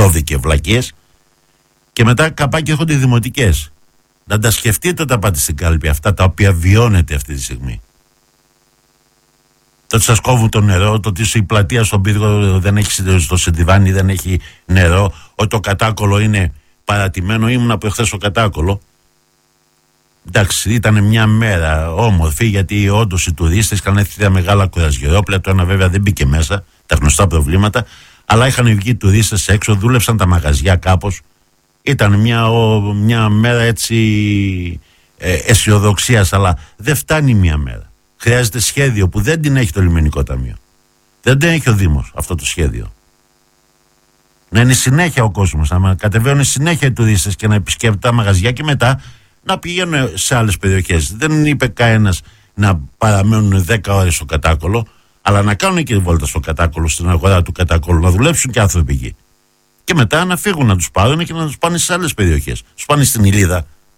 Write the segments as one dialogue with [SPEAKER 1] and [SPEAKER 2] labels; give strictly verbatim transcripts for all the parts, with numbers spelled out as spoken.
[SPEAKER 1] τόβικε βλακίες. Και μετά καπάκι έρχονται οι δημοτικές. Να τα σκεφτείτε όταν πάτε στην κάλπη, αυτά τα οποία βιώνετε αυτή τη στιγμή. Το ότι σας κόβουν το νερό, το ότι η πλατεία στον Πύργο δεν έχει, στο Σεντιβάνι δεν έχει νερό, ότι το Κατάκολο είναι παρατημένο. Ήμουν από εχθές στο Κατάκολο. Εντάξει, ήταν μια μέρα όμορφη, γιατί όντως οι τουρίστες είχαν έρθει τα μεγάλα κουρασγερόπλαια. Το ένα βέβαια δεν μπήκε μέσα, τα γνωστά προβλήματα, αλλά είχαν βγει τουρίστες έξω, δούλεψαν τα μαγαζιά κάπως. Ήταν μια, μια μέρα έτσι ε, αισιοδοξίας, αλλά δεν φτάνει μια μέρα. Χρειάζεται σχέδιο που δεν την έχει το Λιμενικό Ταμείο. Δεν την έχει ο Δήμος αυτό το σχέδιο. Να είναι συνέχεια ο κόσμος, να κατεβαίνουν συνέχεια οι τουρίστες και να επισκέπτονται τα μαγαζιά και μετά να πηγαίνουν σε άλλες περιοχές. Δεν είπε κανένας να παραμένουν δέκα ώρες στο Κατάκολο, αλλά να κάνουν και βόλτα στο Κατάκολο, στην αγορά του Κατάκολου, να δουλέψουν και άνθρωποι εκεί. Και μετά να φύγουν, να τους πάρουν και να τους πάνε σε άλλες περιοχές. Να τους πάνε στην Ηλίδα,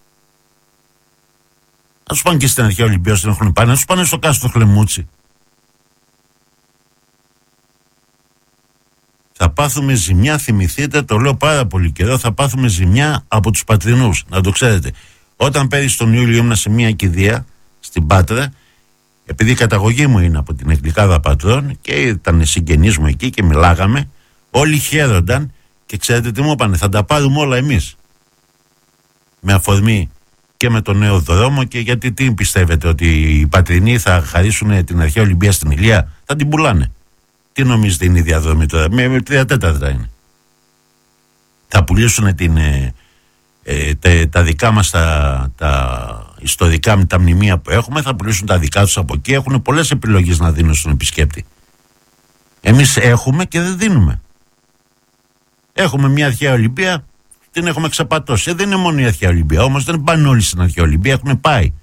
[SPEAKER 1] να τους πάνε και στην Αρχαία Ολυμπία, δεν έχουν πάει, να τους πάνε στο Κάστρο Χλεμούτσι. Θα πάθουμε ζημιά, θυμηθείτε, το λέω πάρα πολύ καιρό, θα πάθουμε ζημιά από τους πατρινούς, να το ξέρετε. Όταν πέρυσι τον Ιούλιο ήμουν σε μια κηδεία στην Πάτρα, επειδή η καταγωγή μου είναι από την Εκκλικάδα Πατρών και ήταν συγγενείς μου εκεί και μιλάγαμε, όλοι χαίρονταν και ξέρετε τι μου είπανε, θα τα πάρουμε όλα εμείς. Με αφορμή και με τον νέο δρόμο, και γιατί τι πιστεύετε, ότι οι πατρινοί θα χαρίσουν την Αρχαία Ολυμπία στην Ηλία, θα την πουλάνε. Τι νομίζετε είναι η διαδρομή τώρα, με, με τρία τέταρτα είναι. Θα πουλήσουν την, ε, ε, τε, τα δικά μας τα, τα ιστορικά με τα μνημεία που έχουμε, θα πουλήσουν τα δικά τους από εκεί, έχουν πολλές επιλογές να δίνουν στον επισκέπτη. Εμείς έχουμε και δεν δίνουμε. Έχουμε μια Αρχαία Ολυμπία, την έχουμε ξεπατώσει. Ε, δεν είναι μόνο η Αρχαία Ολυμπία, όμως δεν πάνε όλοι στην Αρχαία Ολυμπία, έχουν πάει.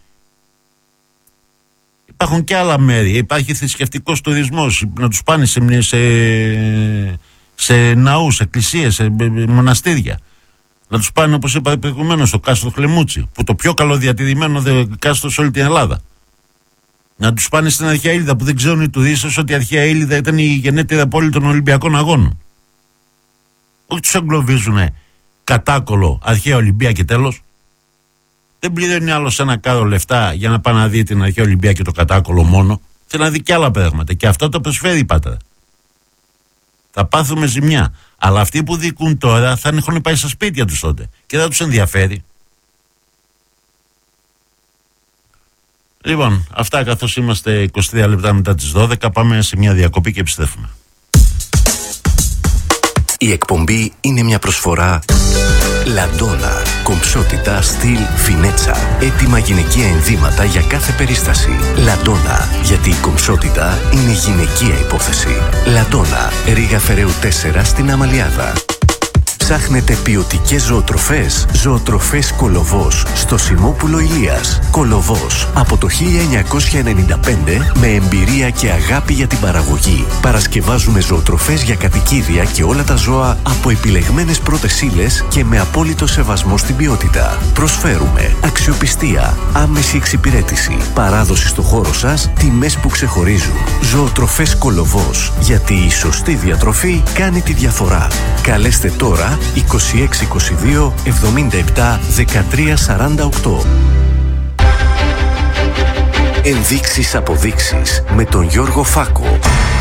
[SPEAKER 1] Υπάρχουν και άλλα μέρη, υπάρχει θρησκευτικός τουρισμός, να τους πάνε σε, σε, σε ναούς, εκκλησίες, σε μοναστήρια. Να τους πάνε, όπως είπα προηγουμένως, στο Κάστρο Χλεμούτσι, που το πιο καλοδιατηρημένο κάστρο σε όλη την Ελλάδα. Να τους πάνε στην Αρχαία Ήλιδα, που δεν ξέρουν οι τουρίστες ότι η Αρχαία Ήλιδα ήταν η γενέτειρη πόλη των Ολυμπιακών Αγώνων. Όχι τους εγκλωβίζουνε Κατάκολο, Αρχαία Ολυμπία και τέλος. Δεν πληρώνει άλλος ένα κάρο λεφτά για να πάει να δει την Αρχαία Ολυμπία και το Κατάκολο μόνο. Θέλει να δει και άλλα πράγματα. Και αυτό το προσφέρει η Πάτρα. Θα πάθουμε ζημιά. Αλλά αυτοί που δικούν τώρα θα έχουν πάει στα σπίτια τους τότε. Και δεν τους ενδιαφέρει. Λοιπόν, αυτά, καθώς είμαστε είκοσι τρία λεπτά μετά τις δώδεκα, πάμε σε μια διακοπή και επιστρέφουμε.
[SPEAKER 2] Η εκπομπή είναι μια προσφορά Λαντόνα. Κομψότητα, στυλ, φινέτσα. Έτοιμα γυναικεία ενδύματα για κάθε περίσταση. Λαντόνα. Γιατί η κομψότητα είναι γυναικεία υπόθεση. Λαντόνα. Ρίγα Φεραίου τέσσερα στην Αμαλιάδα. Ψάχνετε ποιοτικές ζωοτροφές? Ζωοτροφές Κολοβός στο Σιμόπουλο Ηλίας. Κολοβός από το χίλια εννιακόσια ενενήντα πέντε με εμπειρία και αγάπη για την παραγωγή. Παρασκευάζουμε ζωοτροφές για κατοικίδια και όλα τα ζώα από επιλεγμένες πρώτες ύλες και με απόλυτο σεβασμό στην ποιότητα. Προσφέρουμε αξιοπιστία, άμεση εξυπηρέτηση, παράδοση στο χώρο σας, τιμές που ξεχωρίζουν. Ζωοτροφές Κολοβός. Γιατί η σωστή διατροφή κάνει τη διαφορά. Καλέστε τώρα είκοσι έξι είκοσι δύο εβδομήντα επτά δεκατρία σαράντα οκτώ. Ενδείξεις αποδείξεις με τον Γιώργο Φάκο.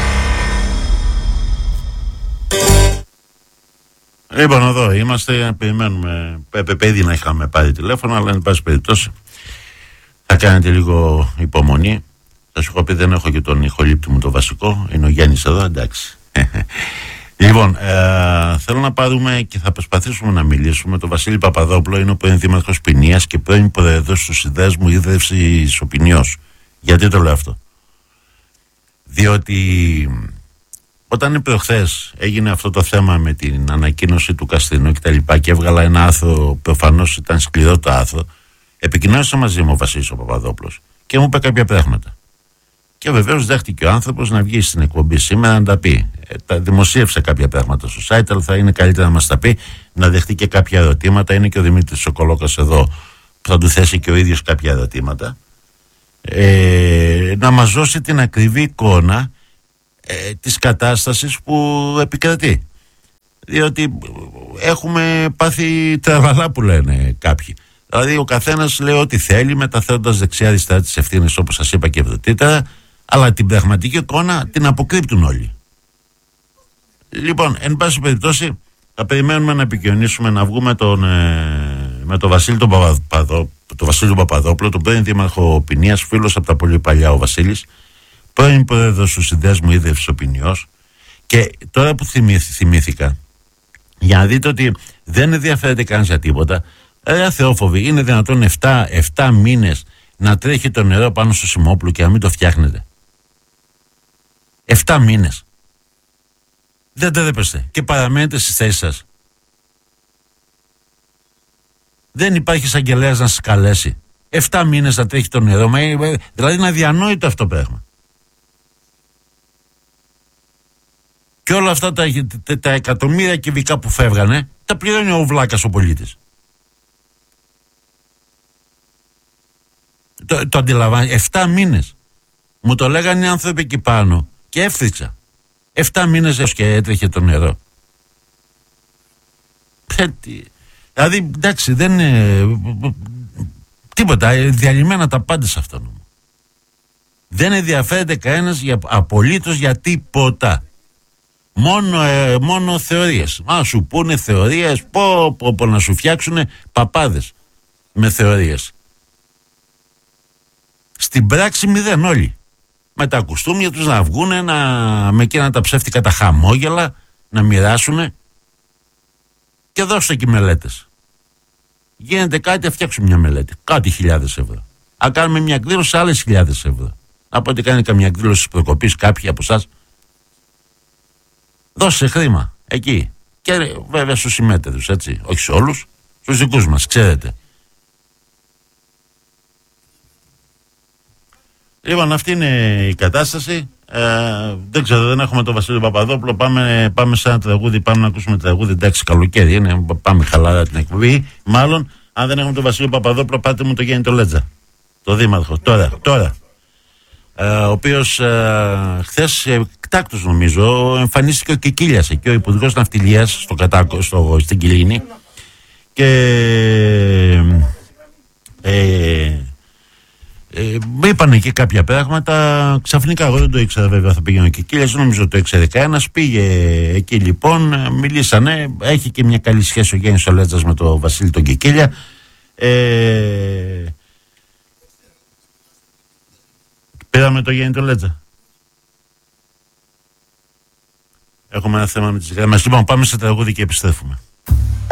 [SPEAKER 1] Λοιπόν, εδώ είμαστε, περιμένουμε. Ήδη να είχαμε πάρει τηλέφωνο, αλλά εν πάση περιπτώσει θα κάνετε λίγο υπομονή. Θα σου έχω πει, δεν έχω και τον ηχολήπτη μου το βασικό. Είναι ο Γιάννης εδώ, εντάξει. Λοιπόν, ε, θέλω να πάρουμε και θα προσπαθήσουμε να μιλήσουμε. Το Βασίλη Παπαδόπουλο είναι ο πρώην δήμαρχος Ποινίας και πρώην πρόεδρος του Συνδέσμου Ίδρυυσης Ποινιός. Γιατί το λέω αυτό? Διότι όταν προχθές έγινε αυτό το θέμα με την ανακοίνωση του Καστρινού και τα λοιπά και έβγαλα ένα άρθρο, προφανώς ήταν σκληρό το άρθρο, επικοινώνησε μαζί μου ο Βασίλης ο Παπαδόπουλος και μου είπε κάποια πράγματα. Και βεβαίως δέχτηκε ο άνθρωπος να βγει στην εκπομπή σήμερα να τα πει. Ε, τα δημοσίευσε κάποια πράγματα στο site, αλλά θα είναι καλύτερα να μας τα πει, να δεχτεί και κάποια ερωτήματα. Είναι και ο Δημήτρης Σοκολόκας εδώ που θα του θέσει και ο ίδιος κάποια ερωτήματα. Ε, να μας δώσει την ακριβή εικόνα ε, της κατάστασης που επικρατεί. Διότι έχουμε πάθει τραβαλά που λένε κάποιοι. Δηλαδή ο καθένας λέει ό,τι θέλει, μεταφέροντας δεξιά-αριστερά τις ευθύνες, όπως σας είπα και πρωτήτερα, αλλά την πραγματική εικόνα την αποκρύπτουν όλοι. Λοιπόν, εν πάση περιπτώσει, θα περιμένουμε να επικοινωνήσουμε, να βγούμε τον, ε, με τον Βασίλη τον, Παπαδο, τον Βασίλη τον Παπαδόπουλο, τον πρώην δήμαρχο Ποινίας, φίλος από τα πολύ παλιά ο Βασίλης, πρώην πρόεδρος του Συνδέσμου Ίδρυυσης Ποινιός. Και τώρα που θυμήθη, θυμήθηκα, για να δείτε ότι δεν ενδιαφέρεται κανείς για τίποτα, ρε θεόφοβοι, είναι δυνατόν επτά μήνες να τρέχει το νερό πάνω στο Σιμόπουλο και να μην το φτιάχνετε? επτά μήνες. Δεν τρέπεστε και παραμένετε στις θέσεις σας. Δεν υπάρχει εισαγγελέας να σας καλέσει. επτά μήνες να τρέχει το νερό. Δηλαδή είναι αδιανόητο αυτό το πράγμα. Και όλα αυτά τα, τα, τα εκατομμύρια κυβικά που φεύγανε, τα πληρώνει ο βλάκας ο πολίτης. Το, το αντιλαμβάνει. Εφτά μήνες. Μου το λέγανε οι άνθρωποι εκεί πάνω και έφτιαξα. Εφτά μήνες έως και έτρεχε το νερό. Δηλαδή, εντάξει, δεν είναι τίποτα. Διαλυμένα τα πάντα σε αυτόν. Δεν ενδιαφέρεται κανένας για, απολύτως για τίποτα. Μόνο, ε, μόνο θεωρίες. Μα σου πούνε θεωρίες, πω, πω, πω να σου φτιάξουν παπάδες με θεωρίες. Στην πράξη μηδέν όλοι. Με τα κουστούμια τους να βγούνε, να, με εκείνα τα ψεύτικα τα χαμόγελα, να μοιράσουν και δώστε εκεί μελέτες. Γίνεται κάτι, να φτιάξουν μια μελέτη. Κάτι χιλιάδες ευρώ. Αν κάνουμε μια εκδήλωση, άλλες χιλιάδες ευρώ. Από ότι κάνει καμιά εκδήλωση προκοπής κάποιοι από εσάς. Δώσε χρήμα εκεί. Και βέβαια στους συμμέτερους, έτσι. Όχι σε όλους, στους δικούς μας, ξέρετε. Λοιπόν, αυτή είναι η κατάσταση. Ε, δεν ξέρω, δεν έχουμε τον Βασίλη Παπαδόπουλο. Πάμε, πάμε σε ένα τραγούδι, πάμε να ακούσουμε τραγούδι. Εντάξει, καλοκαίρι είναι, πάμε χαλαρά την εκπομπή. Μάλλον, αν δεν έχουμε τον Βασίλη Παπαδόπουλο, πάτε μου το Γέννητο Λέτζα. Το δήμαρχο. Τώρα, τώρα. Ε, ο οποίος ε, χθες, εκτάκτως νομίζω, εμφανίστηκε ο Κικίλιας εκεί, ο Υπουργός Ναυτιλίας στο Κατάκο, στο, στην Κιλίνη. Και ε, Ε, είπανε και κάποια πράγματα. Ξαφνικά εγώ δεν το ήξερα, βέβαια θα πήγαινε ο Κικίλιας, νομίζω το ήξερε κανένας. Πήγε εκεί λοιπόν, μιλήσανε. Έχει και μια καλή σχέση ο Γιάννης ο Λέτζας με τον Βασίλη τον Κικίλια. ε, Πήραμε το Γιάννη τον Λέτζα. Έχουμε ένα θέμα με τις γραμμές. Λοιπόν, πάμε σε τραγούδι και επιστρέφουμε.